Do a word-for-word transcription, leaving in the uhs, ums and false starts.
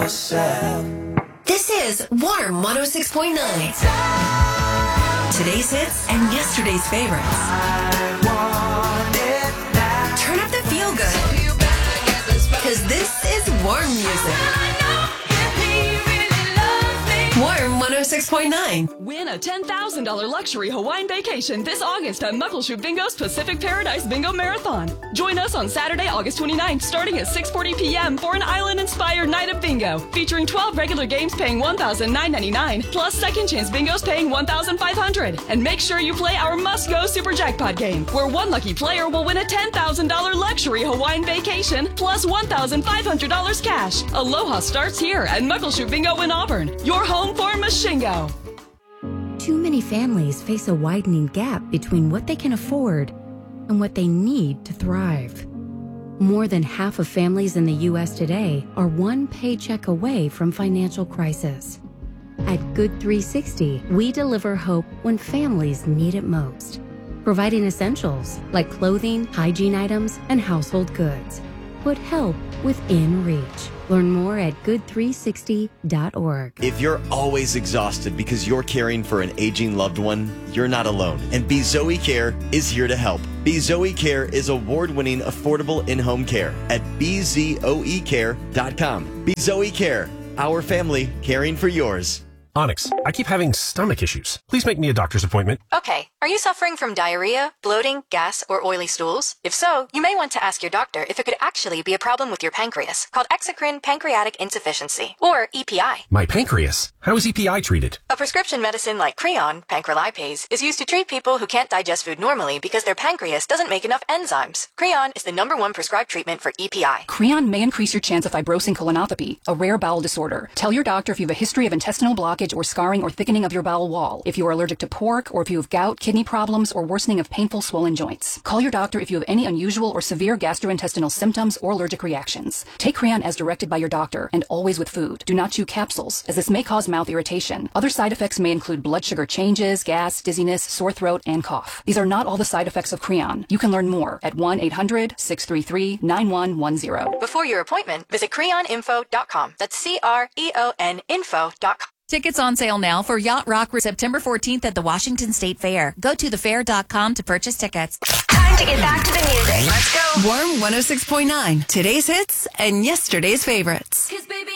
yourself. This is Warm one oh six point nine. Today's hits and yesterday's favorites. I want it now. Turn up the feel good. Because this is warm music. Warm one oh six point nine. Win a ten thousand dollars luxury Hawaiian vacation this August at Muckleshoot Bingo's Pacific Paradise Bingo Marathon. Join us on Saturday, August twenty-ninth, starting at six forty p.m. for an island-inspired night of bingo, featuring twelve regular games paying one thousand nine hundred ninety-nine dollars, plus second chance bingos paying one thousand five hundred dollars. And make sure you play our must-go Super Jackpot game, where one lucky player will win a ten thousand dollars luxury Hawaiian vacation, plus one thousand five hundred dollars cash. Aloha starts here at Muckleshoot Bingo in Auburn, your home for Mashingo. Too many families face a widening gap between what they can afford and what they need to thrive. More than half of families in the U S today are one paycheck away from financial crisis. At Good three sixty, we deliver hope when families need it most, providing essentials like clothing, hygiene items, and household goods. Put help within reach. Learn more at good three sixty dot org. If you're always exhausted because you're caring for an aging loved one, you're not alone. And Be Zoe Care is here to help. Be Zoe Care is award-winning affordable in-home care at b zoe care dot com. Be Zoe Care, our family caring for yours. Onyx, I keep having stomach issues. Please make me a doctor's appointment. Okay, are you suffering from diarrhea, bloating, gas, or oily stools? If so, you may want to ask your doctor if it could actually be a problem with your pancreas, called exocrine pancreatic insufficiency, or E P I. My pancreas? How is E P I treated? A prescription medicine like Creon, pancrelipase, is used to treat people who can't digest food normally because their pancreas doesn't make enough enzymes. Creon is the number one prescribed treatment for E P I. Creon may increase your chance of fibrosing colonopathy, a rare bowel disorder. Tell your doctor if you have a history of intestinal blockage or scarring or thickening of your bowel wall, if you are allergic to pork, or if you have gout, kidney problems, or worsening of painful swollen joints. Call your doctor if you have any unusual or severe gastrointestinal symptoms or allergic reactions. Take Creon as directed by your doctor, and always with food. Do not chew capsules, as this may cause mouth irritation. Other side effects may include blood sugar changes, gas, dizziness, sore throat, and cough. These are not all the side effects of Creon. You can learn more at one eight hundred six three three nine one one zero. Before your appointment, visit creon info dot com. That's C R E O N info dot com. Tickets on sale now for Yacht Rock September fourteenth at the Washington State Fair. Go to the fair dot com to purchase tickets. Time to get back to the music. Let's go. Warm one oh six point nine. Today's hits and yesterday's favorites.